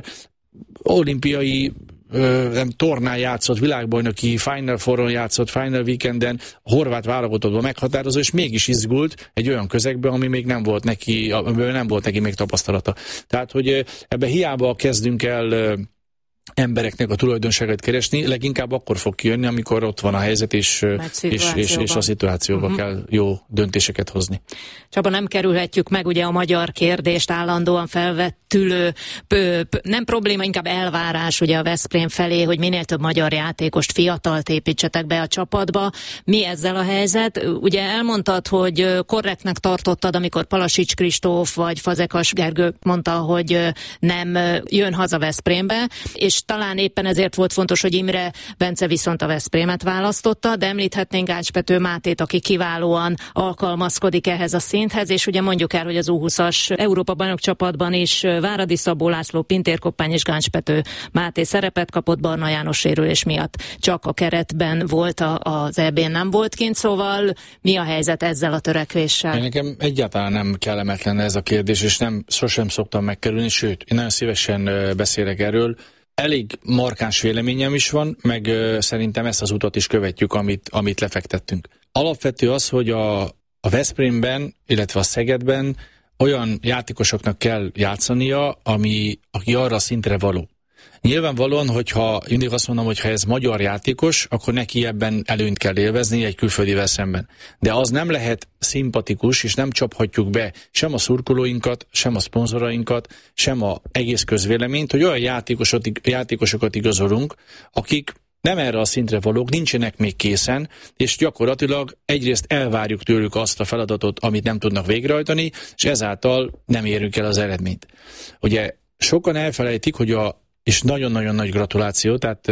olimpiai nem, tornán játszott, világbajnoki Final Fouron játszott, Final Weekenden, a horvát válogatottban meghatározó, és mégis izgult egy olyan közegben, ami még nem volt neki, amiből nem volt neki még tapasztalata. Tehát, hogy ebbe hiába kezdünk el embereknek a tulajdonságát keresni, leginkább akkor fog kijönni, amikor ott van a helyzet, és, és, és, és a szituációban uh-huh. kell jó döntéseket hozni. Csaba, nem kerülhetjük meg ugye a magyar kérdést állandóan felvettülő, pö, pö, nem probléma, inkább elvárás ugye a Veszprém felé, hogy minél több magyar játékost, fiatalt építsetek be a csapatba. Mi ezzel a helyzet? Ugye elmondtad, hogy korrektnek tartottad, amikor Palasics Kristóf vagy Fazekas Gergő mondta, hogy nem jön haza Veszprémbe, és talán éppen ezért volt fontos, hogy Imre Bence viszont a Veszprémet választotta, de említhetnénk Gácspető Mátét, aki kiválóan alkalmazkodik ehhez a szinthez, és ugye mondjuk el, hogy az U húszas Európa-bajnok csapatban is Váradi Szabó László, Pintér Koppány és Gácspető Máté szerepet kapott Barna János sérülés miatt. Csak a keretben volt, a, az é bén nem volt kint, szóval mi a helyzet ezzel a törekvéssel? Nekem egyáltalán nem kellemetlen ez a kérdés, és nem, sosem szoktam megkerülni, sőt, én nagyon szívesen beszélek erről. Elég markáns véleményem is van, meg ö, szerintem ezt az utat is követjük, amit, amit lefektettünk. Alapvető az, hogy a, a Veszprémben, illetve a Szegedben olyan játékosoknak kell játszania, ami, aki arra a szintre való. Nyilvánvalóan, hogyha mindig azt mondom, hogy ha ez magyar játékos, akkor neki ebben előnyt kell élvezni egy külföldivel szemben. De az nem lehet szimpatikus, és nem csaphatjuk be sem a szurkolóinkat, sem a szponzorainkat, sem az egész közvéleményt, hogy olyan játékosokat igazolunk, akik nem erre a szintre valók, nincsenek még készen, és gyakorlatilag egyrészt elvárjuk tőlük azt a feladatot, amit nem tudnak végrehajtani, és ezáltal nem érünk el az eredményt. Ugye sokan elfelejtik, hogy a és nagyon-nagyon nagy gratuláció, tehát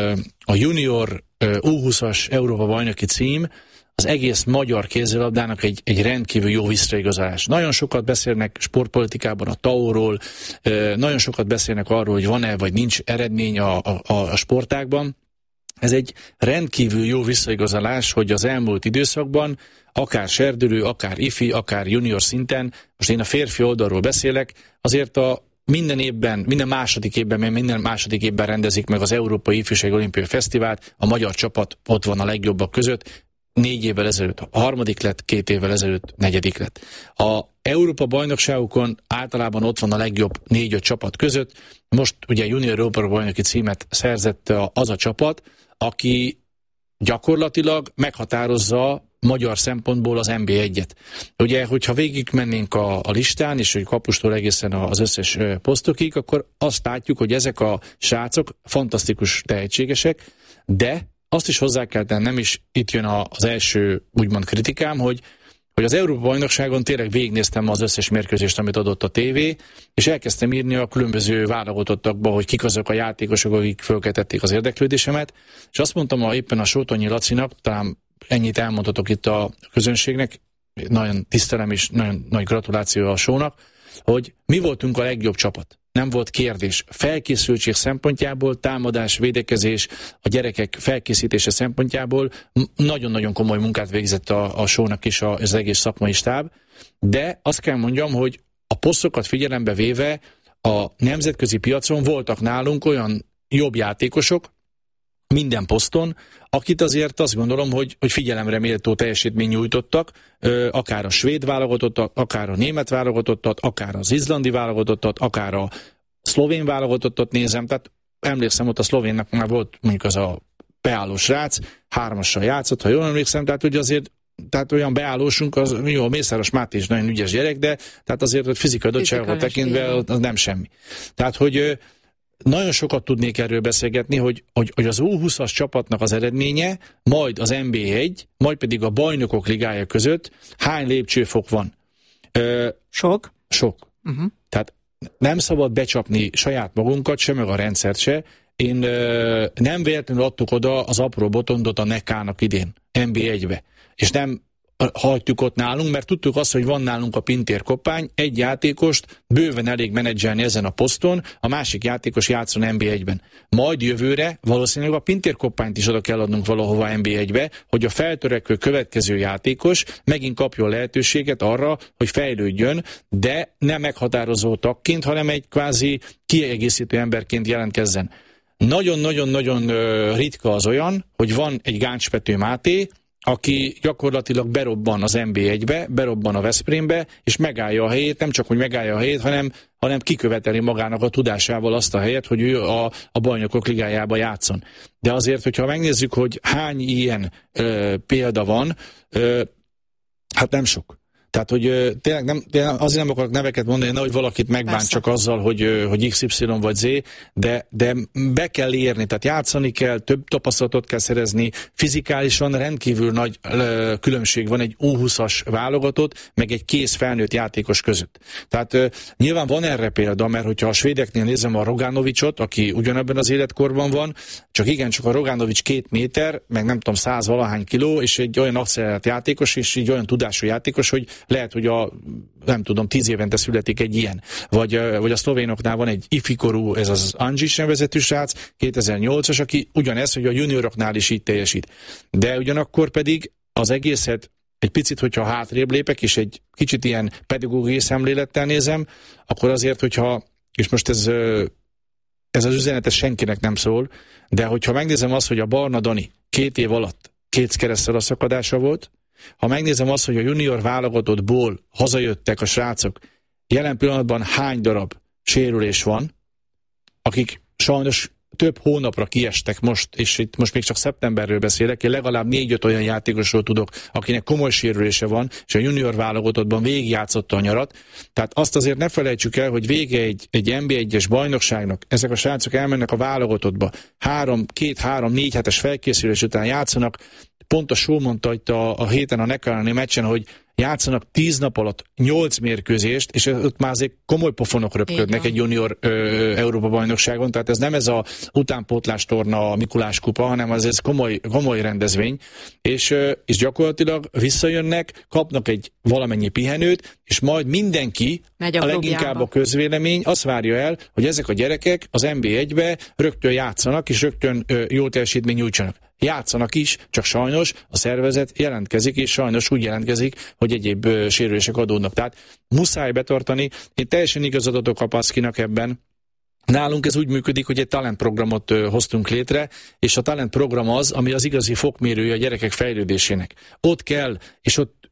a junior U húszas Európa bajnoki cím az egész magyar kézilabdának egy, egy rendkívül jó visszaigazolás. Nagyon sokat beszélnek sportpolitikában a té á o-ról, nagyon sokat beszélnek arról, hogy van-e vagy nincs eredmény a, a, a sportágban. Ez egy rendkívül jó visszaigazolás, hogy az elmúlt időszakban akár serdülő, akár ifi, akár junior szinten, most én a férfi oldalról beszélek, azért a minden évben, minden második évben, mert minden második évben rendezik meg az Európai Ifjúsági Olimpiai Fesztivált, a magyar csapat ott van a legjobbak között, négy évvel ezelőtt a harmadik lett, két évvel ezelőtt negyedik lett. A Európa bajnokságokon általában ott van a legjobb négy-öt csapat között, most ugye junior Európa bajnoki címet szerzett az a csapat, aki gyakorlatilag meghatározza magyar szempontból az en bé egyet. Ugye, hogyha végigmennénk a, a listán, és hogy kapustól egészen az összes posztokig, akkor azt látjuk, hogy ezek a srácok fantasztikus tehetségesek, de azt is hozzá kell tennem, és itt jön az első úgymond kritikám, hogy hogy az Európa-bajnokságon tényleg végignéztem az összes mérkőzést, amit adott a tévé, és elkezdtem írni a különböző válogatottakba, hogy kik azok a játékosok, akik fölkeltették az érdeklődésemet, és azt mondtam a, éppen a Sótonyi Lacinak, talán ennyit elmondhatok itt a közönségnek, nagyon tisztelem és nagyon nagy gratuláció a Sónak, hogy mi voltunk a legjobb csapat. Nem volt kérdés. Felkészültség szempontjából, támadás, védekezés, a gyerekek felkészítése szempontjából nagyon-nagyon komoly munkát végzett a, a Sónak és a, az egész szakmai stáb, de azt kell mondjam, hogy a posztokat figyelembe véve a nemzetközi piacon voltak nálunk olyan jobb játékosok, minden poszton, akit azért azt gondolom, hogy, hogy figyelemre méltó teljesítmény nyújtottak, akár a svéd válogatottat, akár a német válogatottat, akár az izlandi válogatottat, akár a szlovén válogatottat nézem, tehát emlékszem, ott a szlovénnak már volt mondjuk az a beálló srác, hármassal játszott, ha jól emlékszem, tehát hogy azért tehát olyan beállósunk, az jó, Mészáros Máté is nagyon ügyes gyerek, de tehát azért, hogy fizikai adottságokat tekintve az nem semmi. Tehát, hogy nagyon sokat tudnék erről beszélgetni, hogy, hogy, hogy az U húszas csapatnak az eredménye, majd az en bé egy, majd pedig a bajnokok ligája között hány lépcsőfok van. Ö, sok? Sok. Uh-huh. Tehát nem szabad becsapni saját magunkat, se meg a rendszert se. Én ö, nem véletlenül adtuk oda az apró botondot a Nekának idén, en bé egybe. És nem hagytuk ott nálunk, mert tudtuk azt, hogy van nálunk a Pintér Koppány, egy játékost bőven elég menedzselni ezen a poszton, a másik játékos játszon en bé egyben. Majd jövőre valószínűleg a Pintér Koppányt is oda kell adnunk valahova en bé egybe, hogy a feltörekvő következő játékos megint kapjon lehetőséget arra, hogy fejlődjön, de nem meghatározó tagként, hanem egy kvázi kiegészítő emberként jelentkezzen. Nagyon-nagyon-nagyon ritka az olyan, hogy van egy Gáncspető Máté, aki gyakorlatilag berobban az en bé egybe, berobban a Veszprémbe, és megállja a helyét, nem csak, hogy megállja a helyét, hanem, hanem kiköveteli magának a tudásával azt a helyet, hogy ő a, a bajnokok ligájába játszon. De azért, hogyha megnézzük, hogy hány ilyen ö, példa van, ö, hát nem sok. Tehát, hogy tényleg nem, azért nem akarok neveket mondani, nehogy valakit megbánt csak azzal, hogy, hogy iksz ipszilon vagy Z, de, de be kell érni, tehát játszani kell, több tapasztalatot kell szerezni, fizikálisan rendkívül nagy ö, különbség van egy U húszas válogatott, meg egy kész felnőtt játékos között. Tehát ö, nyilván van erre példa, mert hogyha a svédeknél nézem a Rogánovicsot, aki ugyanebben az életkorban van, csak igen, csak a Rogánovics két méter, meg nem tudom, száz valahány kiló, és egy olyan accelerált játékos, és egy olyan tudású játékos, hogy lehet, hogy a, nem tudom, tíz évente születik egy ilyen. Vagy, vagy a szlovénoknál van egy ifikorú, ez az Andzsics nevezetű srác, kétezer-nyolcas, aki ugyanez, hogy a junioroknál is így teljesít. De ugyanakkor pedig az egészet egy picit, hogyha hátrébb lépek, és egy kicsit ilyen pedagógiai szemlélettel nézem, akkor azért, hogyha, és most ez, ez az üzenet ez senkinek nem szól, de hogyha megnézem azt, hogy a Barna Dani két év alatt két keresztel a szakadása volt, ha megnézem azt, hogy a junior válogatottból hazajöttek a srácok, jelen pillanatban hány darab sérülés van, akik sajnos több hónapra kiestek most, és itt most még csak szeptemberről beszélek, én legalább négy-öt olyan játékosról tudok, akinek komoly sérülése van, és a junior válogatottban végigjátszotta a nyarat. Tehát azt azért ne felejtsük el, hogy vége egy, egy en bé egyes bajnokságnak, ezek a srácok elmennek a válogatottba, három, két, három, négy hetes felkészülés után játszanak. Pont a Só mondta itt a, a héten a Nekalani meccsen, hogy játszanak tíz nap alatt nyolc mérkőzést, és ott már azért komoly pofonok röpködnek egy junior Európa-bajnokságon, tehát ez nem ez a utánpótlás torna a Mikulás kupa, hanem ez, ez komoly, komoly rendezvény, és, ö, és gyakorlatilag visszajönnek, kapnak egy valamennyi pihenőt, és majd mindenki, a, a leginkább a közvélemény azt várja el, hogy ezek a gyerekek az en bé egybe rögtön játszanak, és rögtön ö, jó teljesítmény nyújtsanak. Játszanak is, csak sajnos a szervezet jelentkezik, és sajnos úgy jelentkezik, hogy egyéb ö, sérülések adódnak. Tehát muszáj betartani. Én teljesen igazat adok Kapaszkinak ebben. Nálunk ez úgy működik, hogy egy talentprogramot ö, hoztunk létre, és a talentprogram az, ami az igazi fokmérője a gyerekek fejlődésének. Ott kell, és ott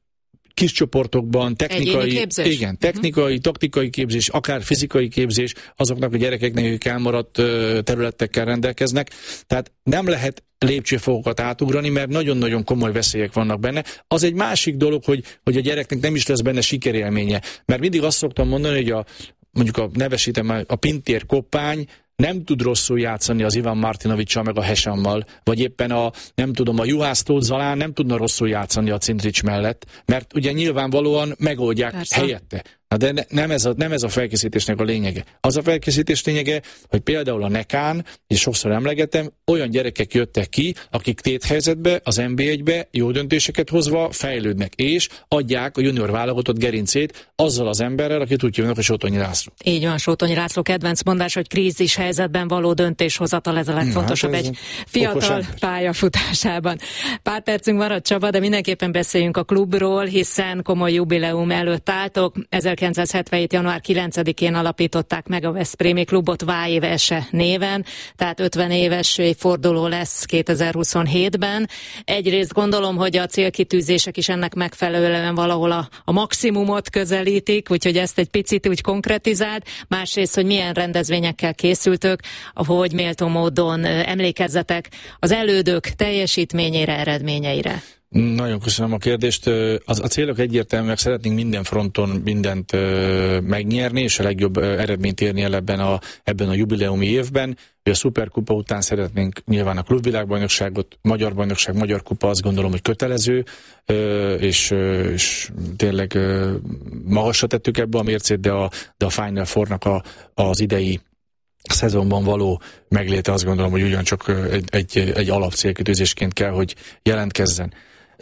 kis csoportokban, technikai, igen, technikai, uh-huh. taktikai képzés, akár fizikai képzés, azoknak a gyerekeknek, akik elmaradt területekkel rendelkeznek. Tehát nem lehet lépcsőfokokat átugrani, mert nagyon-nagyon komoly veszélyek vannak benne. Az egy másik dolog, hogy, hogy a gyereknek nem is lesz benne sikerélménye. Mert mindig azt szoktam mondani, hogy a, mondjuk a nevesítem, a Pintér Koppány nem tud rosszul játszani az Ivan Martinovics-sal meg a Hesammal, vagy éppen a, nem tudom, a Juhász Tóth Zalán nem tudna rosszul játszani a Cintrics mellett, mert ugye nyilvánvalóan megoldják Persze. helyette. Na de ne, nem, ez a, nem ez a felkészítésnek a lényege. Az a felkészítés lényege, hogy például a Nekán, és sokszor emlegetem, olyan gyerekek jöttek ki, akik téthelyzetbe, az en bé egybe jó döntéseket hozva fejlődnek, és adják a junior válogatott gerincét azzal az emberrel, akit úgy hívnak, hogy Sótonyi László. Így van, Sótonyi László kedvenc mondás, hogy krízis helyzetben való döntéshozatal, ez a legfontosabb hát ez egy fiatal pályafutásában. Pár percünk maradt, Csaba, de mindenképpen beszéljünk a klubról, hiszen komoly jubileum előtt álltok. ezerkilencszázhetvenhét. január kilencedikén alapították meg a Veszprémi klubot Vájvese néven, tehát ötven éves évforduló lesz kétezer-huszonhétben. Egyrészt gondolom, hogy a célkitűzések is ennek megfelelően valahol a, a maximumot közelítik, úgyhogy ezt egy picit úgy konkretizált. Másrészt, hogy milyen rendezvényekkel készültök, ahogy méltó módon emlékezzetek az elődök teljesítményére, eredményeire. Nagyon köszönöm a kérdést. Az, a célok egyértelműek, szeretnénk minden fronton mindent ö, megnyerni, és a legjobb ö, eredményt érni el ebben a, ebben a jubileumi évben. A Szuperkupa után szeretnénk nyilván a klubvilágbajnokságot, Magyar Bajnokság, Magyar Kupa, azt gondolom, hogy kötelező, ö, és, ö, és tényleg ö, magasra tettük ebbe a mércét, de a, de a Final Four-nak a, az idei szezonban való megléte, azt gondolom, hogy ugyancsak egy, egy, egy alapcélkitűzésként kell, hogy jelentkezzen.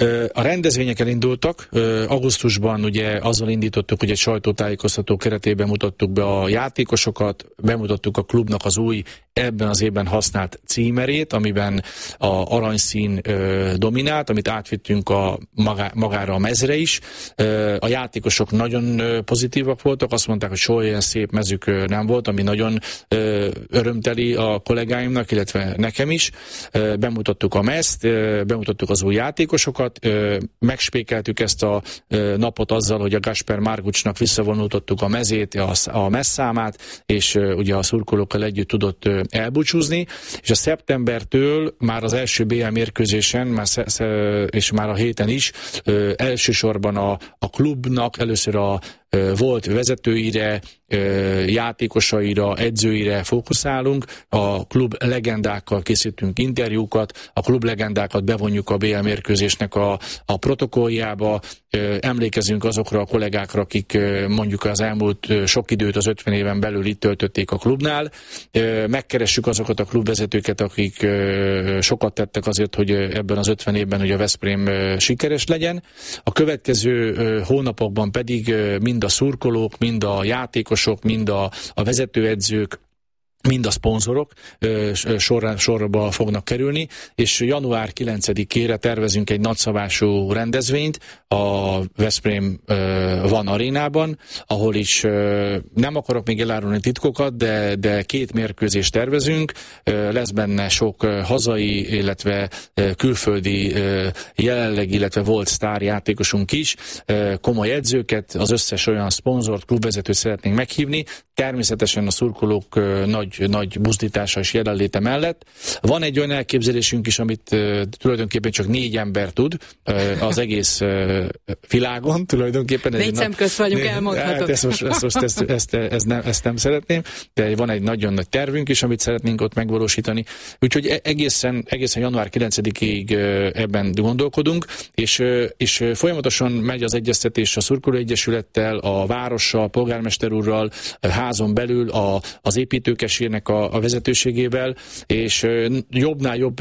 A rendezvények elindultak, augusztusban ugye azzal indítottuk, hogy egy sajtótájékoztató keretében mutattuk be a játékosokat, bemutattuk a klubnak az új, ebben az évben használt címerét, amiben a aranyszín ö, dominált, amit átvittünk a magá, magára a mezre is. Ö, a játékosok nagyon ö, pozitívak voltak, azt mondták, hogy soha ilyen szép mezük ö, nem volt, ami nagyon ö, örömteli a kollégáimnak, illetve nekem is. Ö, bemutattuk a mezt, ö, bemutattuk az új játékosokat, ö, megspékeltük ezt a ö, napot azzal, hogy a Gasper Margucsnak visszavonultottuk a mezét, a, a messzámát, és ö, ugye a szurkolókkal együtt tudott ö, elbúcsúzni, és a szeptembertől már az első bé el mérkőzésen, már sze, sze, és már a héten is ö, elsősorban a, a klubnak először a ö, volt vezetőire, ö, játékosaira, edzőire fókuszálunk, a klub legendákkal készítünk interjúkat, a klub legendákat bevonjuk a bé el mérkőzésnek a, a protokolljába, ö, emlékezünk azokra a kollégákra, akik ö, mondjuk az elmúlt ö, sok időt az ötven éven belül itt töltötték a klubnál, ö, megkeressük azokat a klubvezetőket, akik ö, sokat tettek azért, hogy ebben az ötven évben hogy a Veszprém ö, sikeres legyen. A következő ö, hónapokban pedig ö, mind a szurkolók, mind a játékosok, mind a, a vezetőedzők, mind a szponzorok sorra, sorba fognak kerülni, és január kilencedikére tervezünk egy nagyszabású rendezvényt a Veszprém Van Arénában, ahol is nem akarok még elárulni titkokat, de, de két mérkőzést tervezünk, lesz benne sok hazai, illetve külföldi jelenleg, illetve volt sztárjátékosunk is, komoly edzőket, az összes olyan szponzort, klubvezetőt szeretnénk meghívni, természetesen a szurkolók nagy nagy buzdítása és jelenléte mellett. Van egy olyan elképzelésünk is, amit uh, tulajdonképpen csak négy ember tud uh, az egész uh, világon tulajdonképpen. Négy szemközt vagyunk, elmondhatod. Hát ezt, most, ezt, most, ezt, ezt, ezt, nem, ezt nem szeretném, de van egy nagyon nagy tervünk is, amit szeretnénk ott megvalósítani. Úgyhogy egészen, egészen január kilencedikéig uh, ebben gondolkodunk, és, uh, és folyamatosan megy az egyeztetés a szurkolóegyesülettel, a várossal, a polgármester úrral, a házon belül, a, az építőkesérnek A, a vezetőségével, és jobbnál jobb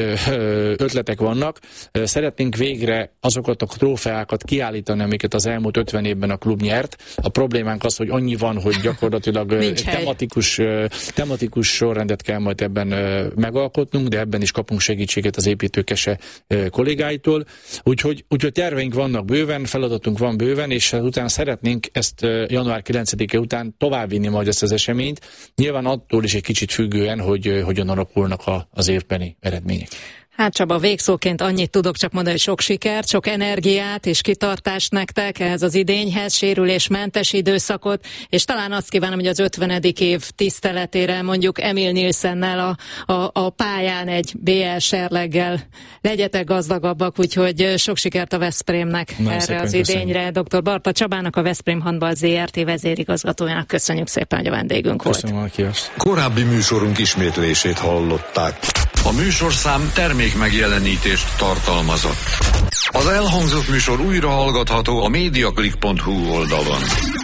ötletek vannak. Szeretnénk végre azokat a trófeákat kiállítani, amiket az elmúlt ötven évben a klub nyert. A problémánk az, hogy annyi van, hogy gyakorlatilag tematikus, tematikus sorrendet kell majd ebben megalkotnunk, de ebben is kapunk segítséget az építőkese kollégáitól. Úgyhogy, úgyhogy terveink vannak bőven, feladatunk van bőven, és utána szeretnénk ezt január kilencedike után továbbvinni majd ezt az eseményt. Nyilván attól is egy kicsit függően, hogy hogyan alakulnak a, az évbeni eredmények. Hát Csaba, végszóként annyit tudok csak mondani, hogy sok sikert, sok energiát és kitartást nektek ehhez az idényhez, sérülésmentes időszakot, és talán azt kívánom, hogy az ötvenedik év tiszteletére mondjuk Emil Nilssennel a, a, a pályán egy bé el serleggel legyetek gazdagabbak, úgyhogy sok sikert a Veszprémnek Na, erre az idényre. Köszönjük. doktor Barta Csabának, a Veszprém Handball zé er té vezérigazgatójának köszönjük szépen, hogy a vendégünk Köszönöm volt. Köszönöm a Korábbi műsorunk ismétlését hallották. A műsorszám termék megjelenítést tartalmazott. Az elhangzott műsor újra hallgatható a mediaclick pont hu oldalon.